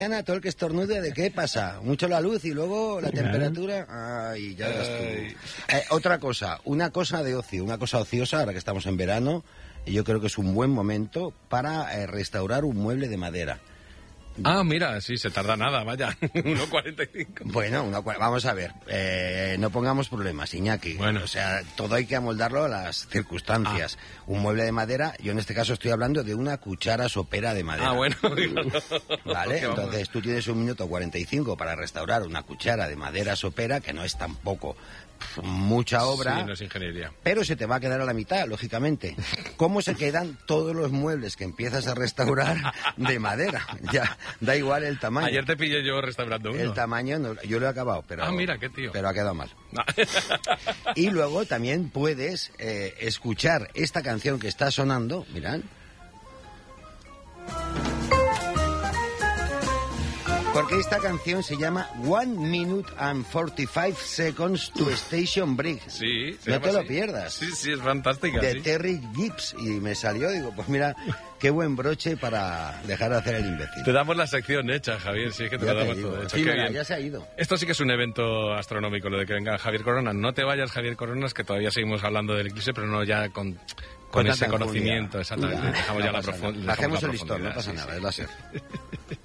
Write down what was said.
todo el que estornude, ¿de qué pasa? Mucho la luz y luego la temperatura. Ay, ya ves tú. Otra cosa, una cosa de ocio, una cosa ociosa, ahora que estamos en verano, yo creo que es un buen momento para restaurar un mueble de madera. Ah, mira, sí, se tarda nada, vaya, 1,45. Bueno, vamos a ver, no pongamos problemas, Iñaki. Bueno. O sea, todo hay que amoldarlo a las circunstancias. Un mueble de madera, yo en este caso estoy hablando de una cuchara sopera de madera. Ah, bueno. Vale, entonces tú tienes 1 minuto 45 para restaurar una cuchara de madera sopera, que no es tampoco mucha obra. Sí, no es ingeniería. Pero se te va a quedar a la mitad, lógicamente. ¿Cómo se quedan todos los muebles que empiezas a restaurar de madera? Ya, da igual el tamaño. Ayer te pillé yo restaurando uno. El tamaño, no, yo lo he acabado, pero... Ah, mira, qué tío. Pero ha quedado mal. No. Y luego también puedes escuchar esta canción que está sonando, mirad. Porque esta canción se llama 1 Minute and 45 Seconds to Station Break. Sí, no te lo pierdas. Sí, sí, es fantástica. De sí. Terry Gibbs. Y me salió, digo, pues mira, qué buen broche para dejar de hacer el imbécil. Te damos la sección hecha, Javier, sí, es que te Ya lo te damos digo. todo hecho. Sí, Qué mira, bien. ya se ha ido. Esto sí que es un evento astronómico, lo de que venga Javier Corona. No te vayas, Javier Coronas, que todavía seguimos hablando del eclipse, pero no ya con ese tanta conocimiento. enjundia. Exactamente. Dejamos ya la profundidad. Bajemos el listón, no pasa nada, es láser.